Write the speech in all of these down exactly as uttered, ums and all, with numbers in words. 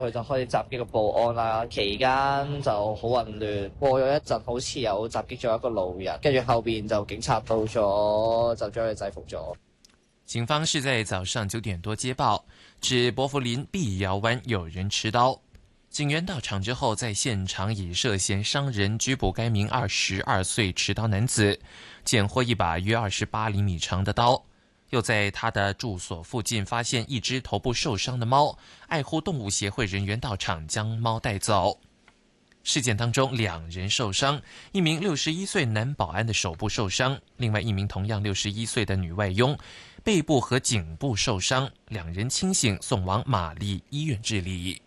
佢就開始襲擊個報案啦，期間就好混亂。過咗一陣，好似有襲擊咗一個路人，跟住後邊就警察到咗，就將佢制服咗。 警方是在早上九點多接報，指薄扶林碧瑤灣有人持刀。警員到場之後，在現場以涉嫌傷人拘捕該名二十二歲持刀男子，檢獲一把約二十八厘米長的刀。又在他的住所附近發現一隻頭部受傷的貓，愛護動物協會人員到場將貓帶走。事件當中，兩人受傷，一名六十一歲男保安的手部受傷，另外一名同樣六十一歲的女外傭背部和頸部受傷，兩人清醒，送往瑪麗醫院治理。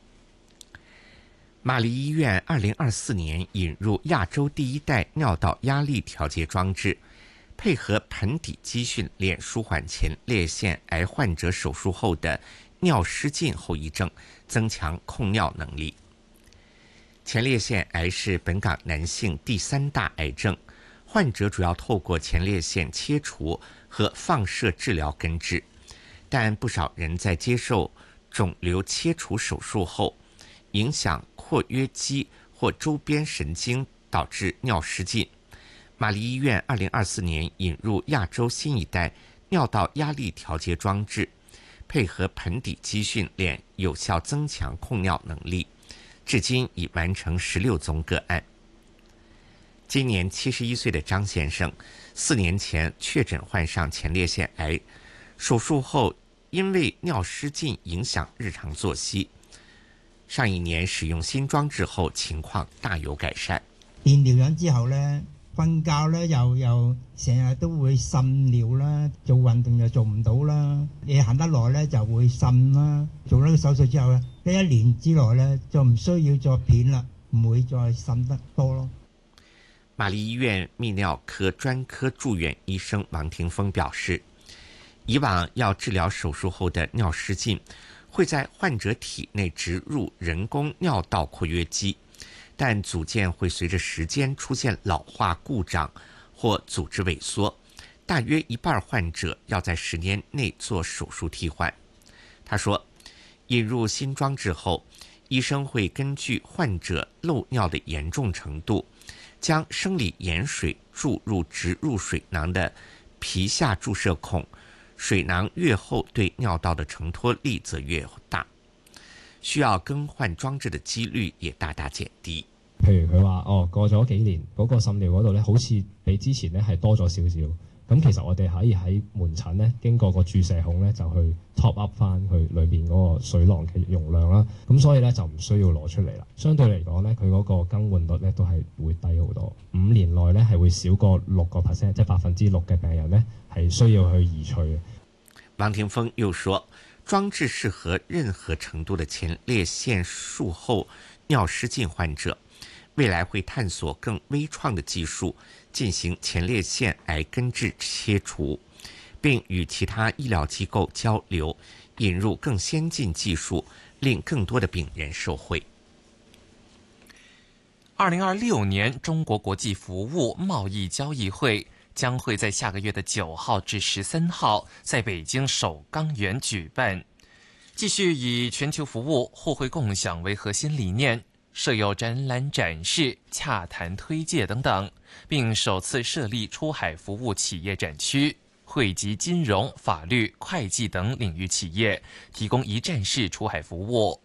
瑪麗醫院二零二四年引入亞洲第一代尿道壓力調節裝置，配合盆底肌訓練，舒緩前列腺癌患者手術後的尿失禁後遺症，增強控尿能力。前列腺癌是本港男性第三大癌症，患者主要透過前列腺切除和放射治療根治，但不少人在接受腫瘤切除手術後，影響括約肌或周邊神經，導致尿失禁。瑪麗醫院二零二四年引入亞洲新一代尿道壓力調節裝置，配合盆底肌訓練，有效增強控尿能力。至今已完成十六宗個案。今年七十一歲的張先生，四年前確診患上前列腺癌，手術後因為尿失禁影響日常作息，上一年使用新裝置後情況大有改善。 電療養之後呢，瞓覺呢又又成日都會滲尿啦，做運動又做唔到啦，你行得耐呢就會滲啦。做咗個手術之後呢，呢一年之內呢就唔需要再片啦，唔會再滲得多咯。 瑪麗醫院泌尿科專科住院醫生王廷峰表示，以往要治療手術後的尿失禁，會在患者體內植入人工尿道括約肌，但組件會隨着時間出現老化故障或組織萎縮，大約一半患者要在十年內做手術替換。他說，引入新裝置後，醫生會根據患者漏尿的嚴重程度，將生理鹽水注入植入水囊的皮下注射孔，水囊越厚，對尿道的承托力則越大，需要更換裝置的幾率也大大減低。 譬如佢話哦，過咗幾年嗰個滲尿嗰度咧，好似比之前咧係多咗少少。咁其實我哋可以喺門診咧，經過個注射孔咧，就去 top up 翻佢裏面嗰個水囊嘅容量啦。咁所以咧就唔需要攞出嚟啦。相對嚟講咧，佢嗰個更換率咧都係會低好多。五年內咧係會少過六個 percent， 即係百分之六嘅病人咧係需要去移除嘅。 王廷峰又說，裝置適合任何程度的前列腺術後尿失禁患者，未來會探索更微創的技術進行前列腺癌根治切除，並與其他醫療機構交流，引入更先進技術，令更多的病人受惠。 二零二六年中國國際服務貿易交易會將會在下個月的九號至十三號在北京首鋼園舉辦，繼續以全球服務、互惠共享為核心理念，設有展覽展示、洽談推介等等，並首次設立出海服務企業展區，匯集金融、法律、會計等領域企業，提供一站式出海服務。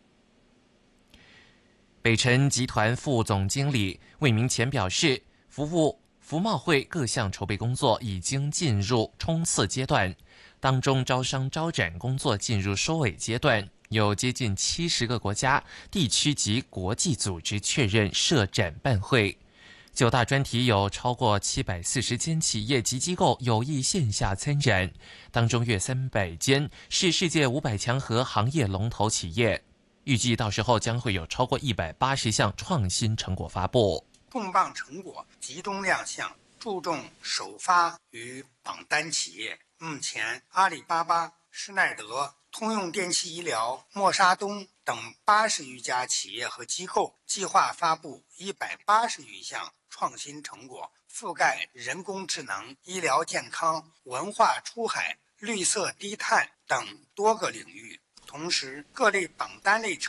北辰集團副總經理魏明前表示，服務服貿會各項籌備工作已經進入衝刺階段，當中招商招展工作進入收尾階段，有接近七十個國家、地區及國際組織確認設展辦會。九大專題有超過七百四十間企業及機構有意線下參展，當中約三百間是世界五百強和行業龍頭企業。預計到時候將會有超過一百八十項創新成果發布。 重磅成果集中亮相，注重首發與榜單企業。目前，阿里巴巴、施耐德、通用電氣醫療、默沙東等八十餘家企業和機構計劃發布一百八十餘項創新成果，覆蓋人工智能、醫療健康、文化出海、綠色低碳等多個領域。 同时各类榜单类成